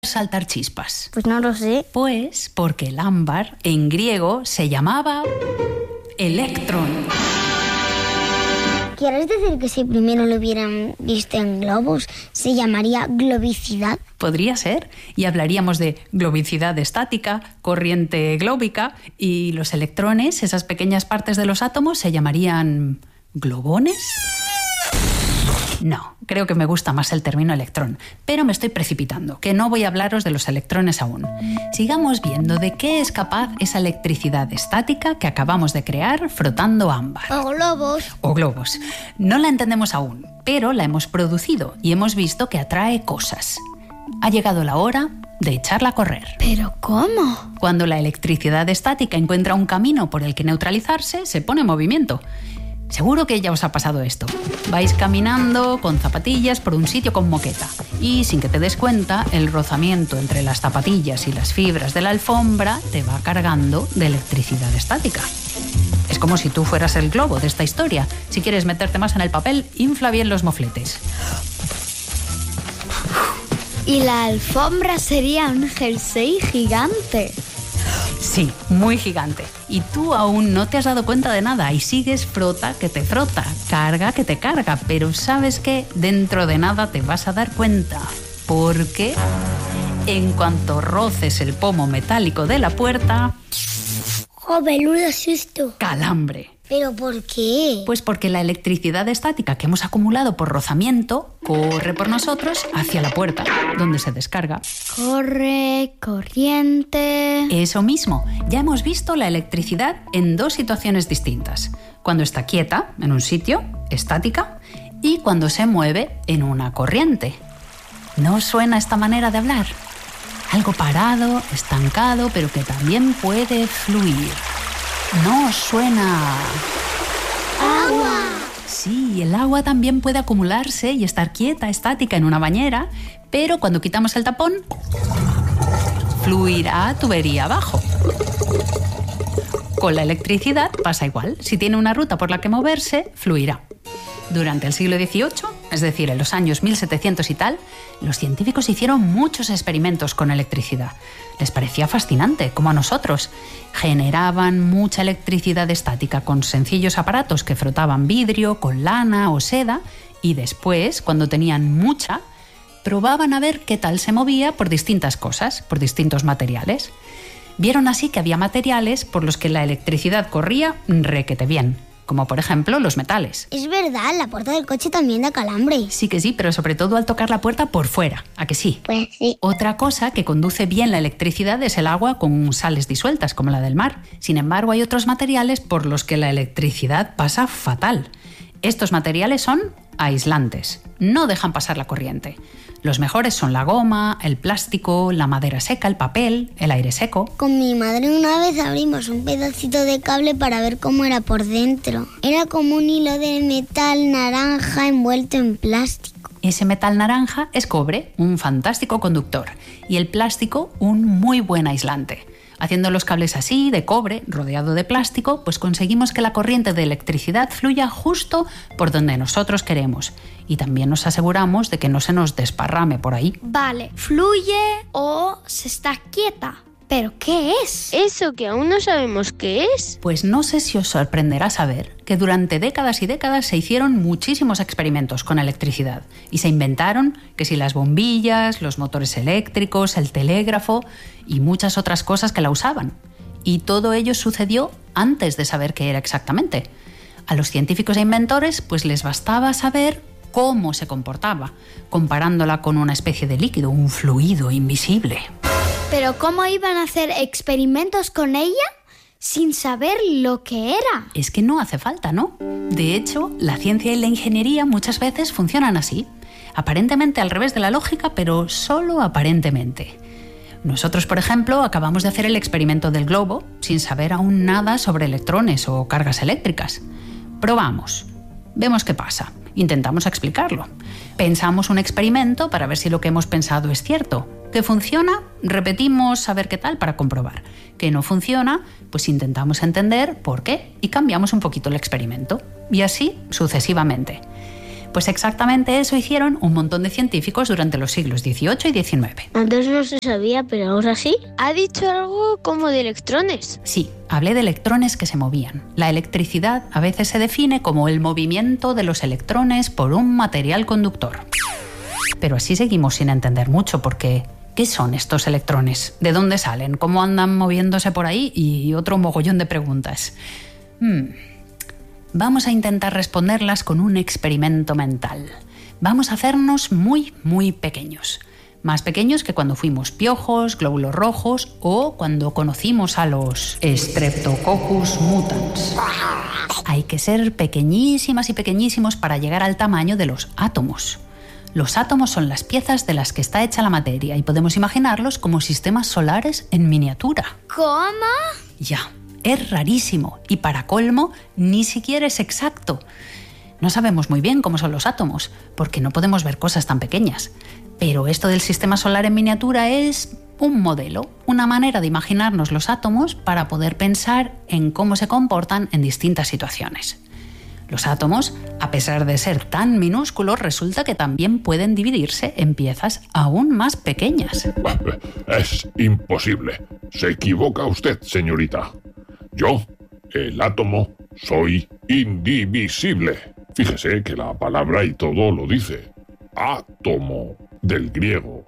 saltar chispas? Pues no lo sé. Pues porque el ámbar en griego se llamaba electrón. ¿Quieres decir que si primero lo hubieran visto en globos, se llamaría globicidad? Podría ser, y hablaríamos de globicidad estática, corriente glóbica, y los electrones, esas pequeñas partes de los átomos, se llamarían ¿globones? No, creo que me gusta más el término electrón, pero me estoy precipitando, que no voy a hablaros de los electrones aún. Sigamos viendo de qué es capaz esa electricidad estática que acabamos de crear frotando ámbar. O globos. No la entendemos aún, pero la hemos producido y hemos visto que atrae cosas. Ha llegado la hora de echarla a correr. ¿Pero cómo? Cuando la electricidad estática encuentra un camino por el que neutralizarse, se pone en movimiento. Seguro que ya os ha pasado esto. Vais caminando con zapatillas por un sitio con moqueta y, sin que te des cuenta, el rozamiento entre las zapatillas y las fibras de la alfombra te va cargando de electricidad estática. Es como si tú fueras el globo de esta historia. Si quieres meterte más en el papel, infla bien los mofletes. Y la alfombra sería un jersey gigante. Sí, muy gigante. Y tú aún no te has dado cuenta de nada y sigues frota que te frota, carga que te carga. Pero ¿sabes qué? Dentro de nada te vas a dar cuenta. Porque en cuanto roces el pomo metálico de la puerta... ¡Oh, menudo susto! ¡Calambre! ¿Pero por qué? Pues porque la electricidad estática que hemos acumulado por rozamiento corre por nosotros hacia la puerta, donde se descarga. Corre, corriente... Eso mismo. Ya hemos visto la electricidad en dos situaciones distintas. Cuando está quieta, en un sitio, estática, y cuando se mueve en una corriente. ¿No os suena esta manera de hablar? Algo parado, estancado, pero que también puede fluir. ¿No os suena? ¡Agua! Sí, el agua también puede acumularse y estar quieta, estática en una bañera, pero cuando quitamos el tapón, fluirá tubería abajo. Con la electricidad pasa igual. Si tiene una ruta por la que moverse, fluirá. Durante el siglo XVIII, es decir, en los años 1700 y tal, los científicos hicieron muchos experimentos con electricidad. Les parecía fascinante, como a nosotros. Generaban mucha electricidad estática con sencillos aparatos que frotaban vidrio con lana o seda y después, cuando tenían mucha, probaban a ver qué tal se movía por distintas cosas, por distintos materiales. Vieron así que había materiales por los que la electricidad corría requete bien, como por ejemplo los metales. Es verdad, la puerta del coche también da calambre. Sí que sí, pero sobre todo al tocar la puerta por fuera, ¿a que sí? Pues sí. Otra cosa que conduce bien la electricidad es el agua con sales disueltas, como la del mar. Sin embargo, hay otros materiales por los que la electricidad pasa fatal. Estos materiales son aislantes, no dejan pasar la corriente. Los mejores son la goma, el plástico, la madera seca, el papel, el aire seco. Con mi madre una vez abrimos un pedacito de cable para ver cómo era por dentro. Era como un hilo de metal naranja envuelto en plástico. Ese metal naranja es cobre, un fantástico conductor, y el plástico un muy buen aislante. Haciendo los cables así, de cobre, rodeado de plástico, pues conseguimos que la corriente de electricidad fluya justo por donde nosotros queremos. Y también nos aseguramos de que no se nos desparrame por ahí. Vale, fluye o se está quieta. ¿Pero qué es? Eso que aún no sabemos qué es. Pues no sé si os sorprenderá saber que durante décadas y décadas se hicieron muchísimos experimentos con electricidad y se inventaron que si las bombillas, los motores eléctricos, el telégrafo y muchas otras cosas que la usaban. Y todo ello sucedió antes de saber qué era exactamente. A los científicos e inventores pues les bastaba saber cómo se comportaba, comparándola con una especie de líquido, un fluido invisible. ¿Pero cómo iban a hacer experimentos con ella sin saber lo que era? Es que no hace falta, ¿no? De hecho, la ciencia y la ingeniería muchas veces funcionan así. Aparentemente al revés de la lógica, pero solo aparentemente. Nosotros, por ejemplo, acabamos de hacer el experimento del globo sin saber aún nada sobre electrones o cargas eléctricas. Probamos. Vemos qué pasa. Intentamos explicarlo. Pensamos un experimento para ver si lo que hemos pensado es cierto. ¿Que funciona? Repetimos a ver qué tal para comprobar. ¿Que no funciona? Pues intentamos entender por qué y cambiamos un poquito el experimento. Y así sucesivamente. Pues exactamente eso hicieron un montón de científicos durante los siglos XVIII y XIX. Antes no se sabía, pero ahora sí. Ha dicho algo como de electrones. Sí, hablé de electrones que se movían. La electricidad a veces se define como el movimiento de los electrones por un material conductor. Pero así seguimos sin entender mucho porque ¿qué son estos electrones? ¿De dónde salen? ¿Cómo andan moviéndose por ahí? Y otro mogollón de preguntas. Vamos a intentar responderlas con un experimento mental. Vamos a hacernos muy, muy pequeños. Más pequeños que cuando fuimos piojos, glóbulos rojos o cuando conocimos a los Streptococcus mutans. Hay que ser pequeñísimas y pequeñísimos para llegar al tamaño de los átomos. Los átomos son las piezas de las que está hecha la materia y podemos imaginarlos como sistemas solares en miniatura. ¿Cómo? Ya. Es rarísimo y para colmo ni siquiera es exacto. No sabemos muy bien cómo son los átomos, porque no podemos ver cosas tan pequeñas. Pero esto del sistema solar en miniatura es un modelo, una manera de imaginarnos los átomos para poder pensar en cómo se comportan en distintas situaciones. Los átomos, a pesar de ser tan minúsculos, resulta que también pueden dividirse en piezas aún más pequeñas. Es imposible. Se equivoca usted, señorita. Yo, el átomo, soy indivisible. Fíjese que la palabra y todo lo dice. Átomo, del griego,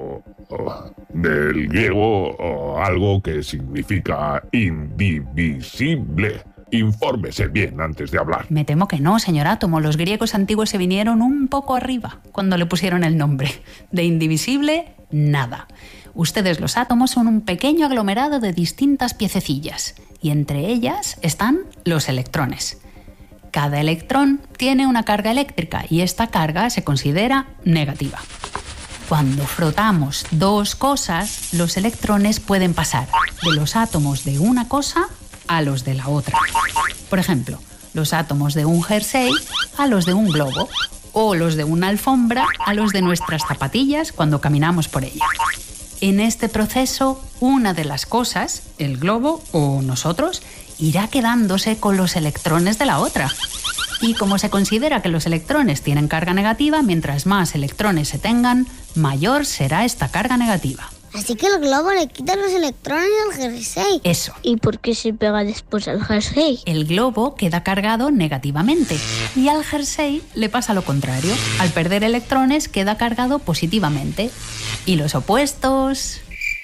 algo que significa indivisible. Infórmese bien antes de hablar. Me temo que no, señor átomo. Los griegos antiguos se vinieron un poco arriba cuando le pusieron el nombre. De indivisible, nada. Ustedes, los átomos, son un pequeño aglomerado de distintas piececillas y entre ellas están los electrones. Cada electrón tiene una carga eléctrica y esta carga se considera negativa. Cuando frotamos dos cosas, los electrones pueden pasar de los átomos de una cosa a los de la otra. Por ejemplo, los átomos de un jersey a los de un globo o los de una alfombra a los de nuestras zapatillas cuando caminamos por ella. En este proceso, una de las cosas, el globo o nosotros, irá quedándose con los electrones de la otra. Y como se considera que los electrones tienen carga negativa, mientras más electrones se tengan, mayor será esta carga negativa. Así que el globo le quita los electrones al jersey. Eso. ¿Y por qué se pega después al jersey? El globo queda cargado negativamente y al jersey le pasa lo contrario. Al perder electrones queda cargado positivamente. Y los opuestos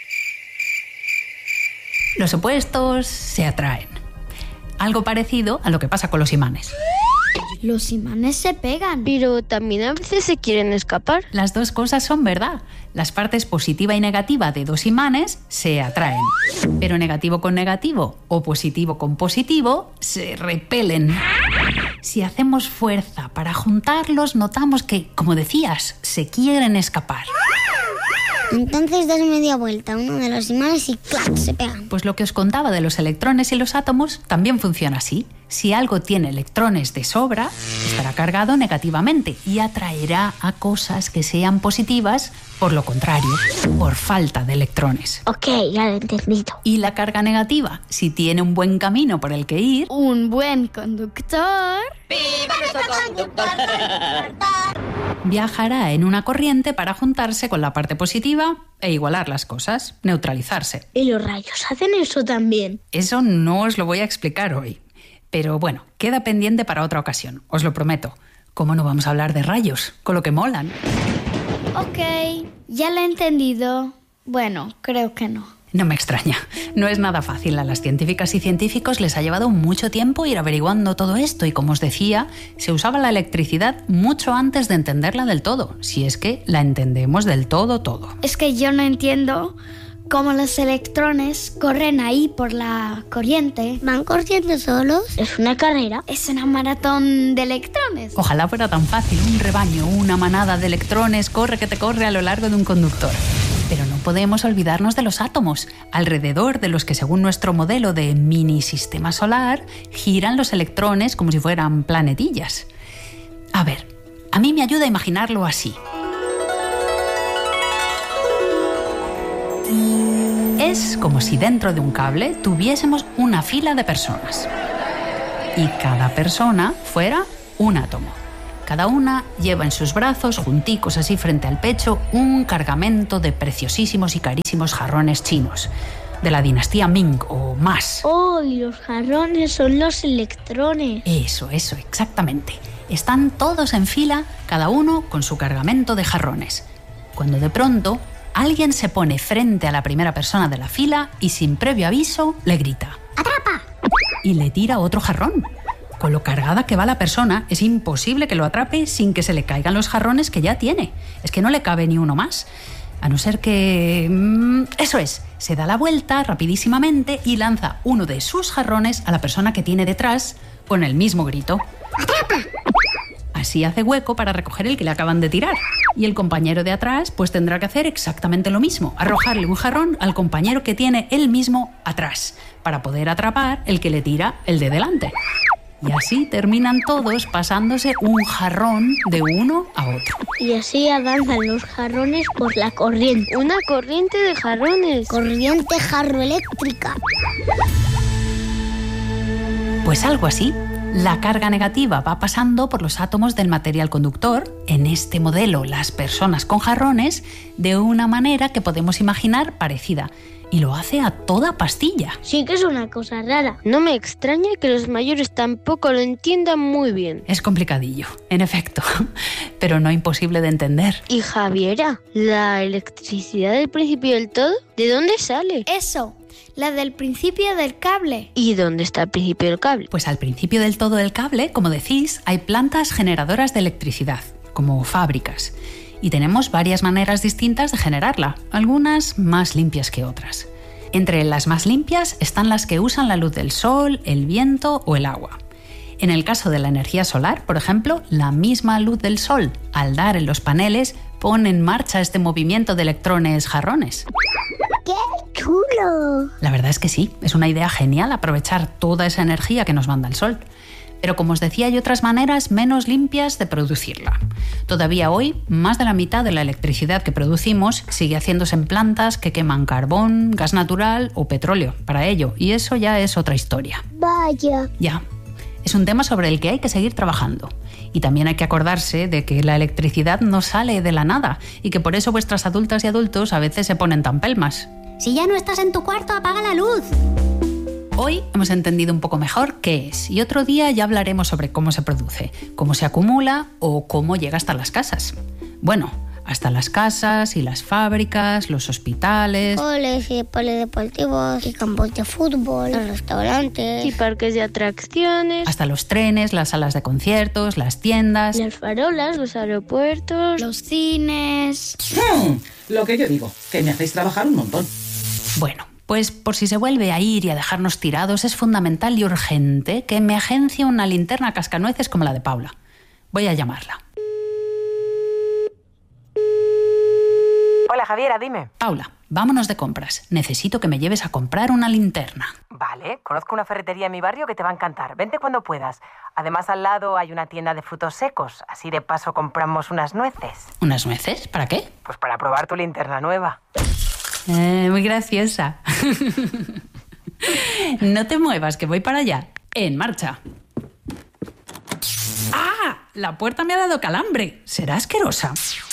se atraen. Algo parecido a lo que pasa con los imanes. Los imanes se pegan. Pero también a veces se quieren escapar. Las dos cosas son verdad. Las partes positiva y negativa de dos imanes se atraen. Pero negativo con negativo o positivo con positivo se repelen. Si hacemos fuerza para juntarlos, notamos que, como decías, se quieren escapar. Entonces das media vuelta a uno de los imanes y ¡clac!, se pegan. Pues lo que os contaba de los electrones y los átomos también funciona así. Si algo tiene electrones de sobra, estará cargado negativamente y atraerá a cosas que sean positivas, por lo contrario, por falta de electrones. Ok, ya lo he entendido. Y la carga negativa, si tiene un buen camino por el que ir, Un buen conductor. viajará en una corriente para juntarse con la parte positiva e igualar las cosas, neutralizarse. ¿Y los rayos hacen eso también? Eso no os lo voy a explicar hoy. Pero bueno, queda pendiente para otra ocasión, os lo prometo. ¿Cómo no vamos a hablar de rayos? Con lo que molan. Ok, ya lo he entendido. Bueno, creo que no. No me extraña. No es nada fácil. A las científicas y científicos les ha llevado mucho tiempo ir averiguando todo esto y, como os decía, se usaba la electricidad mucho antes de entenderla del todo, si es que la entendemos del todo. Es que yo no entiendo cómo los electrones corren ahí por la corriente. ¿Van corriendo solos? ¿Es una carrera? Es una maratón de electrones. Ojalá fuera tan fácil. Un rebaño, una manada de electrones corre que te corre a lo largo de un conductor. Pero no podemos olvidarnos de los átomos, alrededor de los que, según nuestro modelo de mini sistema solar, giran los electrones como si fueran planetillas. A ver, a mí me ayuda a imaginarlo así. Es como si dentro de un cable tuviésemos una fila de personas y cada persona fuera un átomo. Cada una lleva en sus brazos, junticos así frente al pecho, un cargamento de preciosísimos y carísimos jarrones chinos, de la dinastía Ming o más. ¡Oh, y los jarrones son los electrones! Eso, exactamente. Están todos en fila, cada uno con su cargamento de jarrones. Cuando de pronto alguien se pone frente a la primera persona de la fila y sin previo aviso le grita: ¡atrapa! Y le tira otro jarrón. Con lo cargada que va la persona, es imposible que lo atrape sin que se le caigan los jarrones que ya tiene. Es que no le cabe ni uno más. A no ser que... Eso es, se da la vuelta rapidísimamente y lanza uno de sus jarrones a la persona que tiene detrás con el mismo grito: ¡atrapa! Así hace hueco para recoger el que le acaban de tirar. Y el compañero de atrás pues tendrá que hacer exactamente lo mismo, arrojarle un jarrón al compañero que tiene él mismo atrás, para poder atrapar el que le tira el de delante. Y así terminan todos pasándose un jarrón de uno a otro. Y así avanzan los jarrones por la corriente. ¡Una corriente de jarrones! Corriente jarroeléctrica. Pues algo así. La carga negativa va pasando por los átomos del material conductor, en este modelo las personas con jarrones, de una manera que podemos imaginar parecida. Y lo hace a toda pastilla. Sí que es una cosa rara. No me extraña que los mayores tampoco lo entiendan muy bien. Es complicadillo, en efecto, pero no imposible de entender. Y Javiera, ¿la electricidad del principio del todo? ¿De dónde sale? Eso, la del principio del cable. ¿Y dónde está el principio del cable? Pues al principio del todo del cable, como decís, hay plantas generadoras de electricidad, como fábricas. Y tenemos varias maneras distintas de generarla, algunas más limpias que otras. Entre las más limpias están las que usan la luz del sol, el viento o el agua. En el caso de la energía solar, por ejemplo, la misma luz del sol, al dar en los paneles, pone en marcha este movimiento de electrones jarrones. ¡Qué chulo! La verdad es que sí, es una idea genial aprovechar toda esa energía que nos manda el sol. Pero como os decía, hay otras maneras menos limpias de producirla. Todavía hoy, más de la mitad de la electricidad que producimos sigue haciéndose en plantas que queman carbón, gas natural o petróleo para ello, y eso ya es otra historia. Vaya. Ya, es un tema sobre el que hay que seguir trabajando. Y también hay que acordarse de que la electricidad no sale de la nada y que por eso vuestras adultas y adultos a veces se ponen tan pelmas. Si ya no estás en tu cuarto, apaga la luz. Hoy hemos entendido un poco mejor qué es y otro día ya hablaremos sobre cómo se produce, cómo se acumula o cómo llega hasta las casas. Bueno, hasta las casas y las fábricas, los hospitales, Coles y polideportivos y campos de fútbol, los restaurantes Y parques de atracciones, hasta los trenes, las salas de conciertos, las tiendas. las farolas, los aeropuertos. Los cines. Lo que yo digo, que me hacéis trabajar un montón. Bueno, pues por si se vuelve a ir y a dejarnos tirados, es fundamental y urgente que me agencie una linterna cascanueces como la de Paula. Voy a llamarla. Hola Javiera, dime. Paula, vámonos de compras. Necesito que me lleves a comprar una linterna. Vale, conozco una ferretería en mi barrio que te va a encantar. Vente cuando puedas. Además, al lado hay una tienda de frutos secos. Así de paso compramos unas nueces. ¿Unas nueces? ¿Para qué? Pues para probar tu linterna nueva. Muy graciosa. No te muevas, que voy para allá. En marcha. ¡Ah! La puerta me ha dado calambre. Será asquerosa.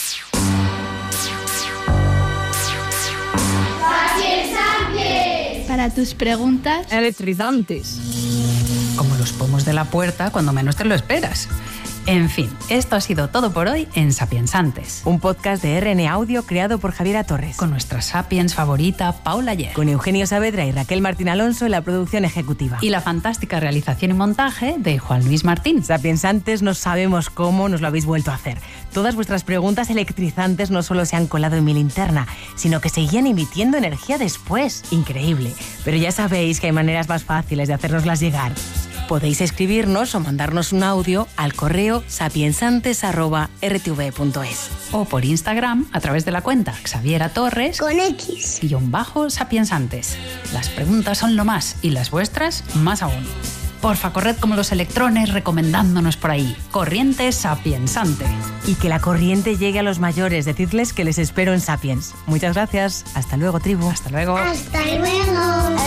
Para tus preguntas, electrizantes. Como los pomos de la puerta cuando menos te lo esperas. En fin, esto ha sido todo por hoy en Sapiensantes. Un podcast de RN Audio creado por Javiera Torres. Con nuestra Sapiens favorita, Paula Ayer. Con Eugenio Saavedra y Raquel Martín Alonso en la producción ejecutiva. Y la fantástica realización y montaje de Juan Luis Martín. Sapiensantes, no sabemos cómo nos lo habéis vuelto a hacer. Todas vuestras preguntas electrizantes no solo se han colado en mi linterna, sino que seguían emitiendo energía después. Increíble. Pero ya sabéis que hay maneras más fáciles de hacérnoslas llegar. Podéis escribirnos o mandarnos un audio al correo sapiensantes@rtv.es. O por Instagram a través de la cuenta Xaviera Torres con X _sapiensantes. Las preguntas son lo más y las vuestras más aún. Porfa, corred como los electrones recomendándonos por ahí. Corriente sapiensante. Y que la corriente llegue a los mayores. Decidles que les espero en Sapiens. Muchas gracias. Hasta luego, tribu. Hasta luego. Hasta luego.